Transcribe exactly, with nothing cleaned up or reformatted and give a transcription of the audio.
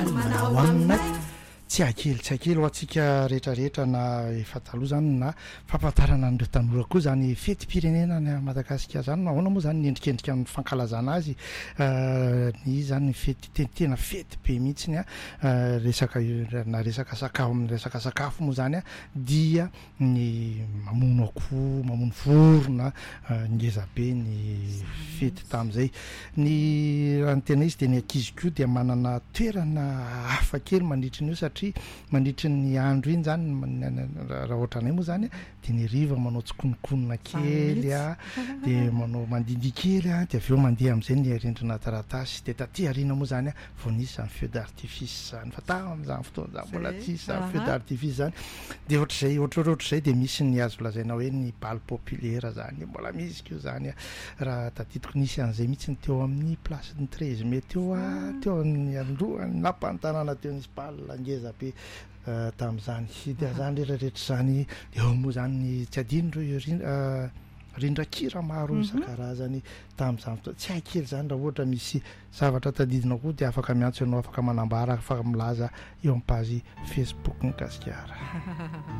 hoanina tsy akely tsy akely ho antsika rehetrarehetra na efa taloha zany na fampatarana an'ireo tanora koa zany fety-pirenena ny Madagasikara zany nahoana moa zany nyendrikendrika amin'ny fankalazana azy ny zany fety tena fety be mihitsiny a resaka na resaka sakafo amin'ny resaka sakafo moa zany a dia ny mamono akoho mamono vorona ngeza be ny fety tamin'izay ny raha ny tena izy dia ny ankizy koa dia manana toerana hafa kely mandritra ny io satria mandritra ny andro iny zany raha ohatra anay moa zany dia ny riva manao tsikonokonona kely a dia manao mandindy kely a dia avy eo mandeha amin'izay ny rindrina taratasy dia taty ariana moa zany a vao nisy zany feu d'artifice zany fa tamin'izany fotoana zany mbola tsisy zany feu d'artifice zany dia ohatr'izay ohatrohatr'izay dia misy ny azo lazaina hoe ny bal populaire zany mbola misy keo zany a raha tadidiko nisy an'izay mihitsy ny teo amin'ny place ny treize mai teo a teo amin'ny androany nampantanàna teo nisy bal ngeza be tamin'izany dia zany rehetrarehetra zany eo moa zany ny tsy adinondreo rindran-kira maro isan-karazany tamin'izany fotoana tsy haikely zany raha ohatra misy zavatra tadidina koa dia afaka miantso ianao afaka manambara afaka milaza eo amin'ny page Facebook ny Gasikara.